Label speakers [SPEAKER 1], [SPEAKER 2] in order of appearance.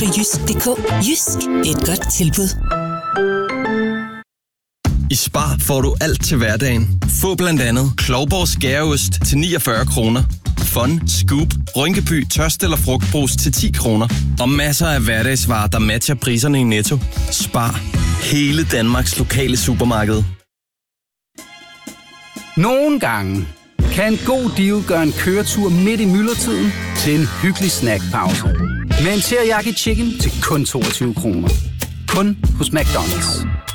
[SPEAKER 1] på jysk.dk. Jysk, et godt tilbud.
[SPEAKER 2] I Spar får du alt til hverdagen. Få blandt andet Klovborgs Skæreost til 49 kroner. Fun, Scoop, Rynkeby, tørst eller frugtbrus til 10 kroner. Og masser af hverdagsvarer, der matcher priserne i Netto. Spar. Hele Danmarks lokale supermarked.
[SPEAKER 3] Nogle gange kan en god deal gøre en køretur midt i myldretiden til en hyggelig snackpause. Med en teriyaki chicken til kun 22 kroner. Kun hos McDonald's.